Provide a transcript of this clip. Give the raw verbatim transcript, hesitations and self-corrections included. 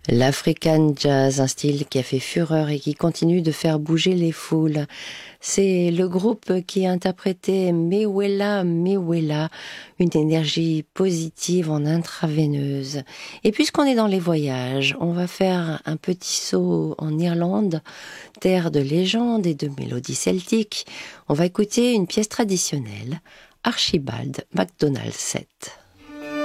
L'African Jazz, un style qui a fait fureur et qui continue de faire bouger les foules. C'est le groupe qui a interprété Mewela Mewela, une énergie positive en intraveineuse. Et puisqu'on est dans les voyages, on va faire un petit saut en Irlande, terre de légendes et de mélodies celtiques. On va écouter une pièce traditionnelle, Archibald MacDonald sept.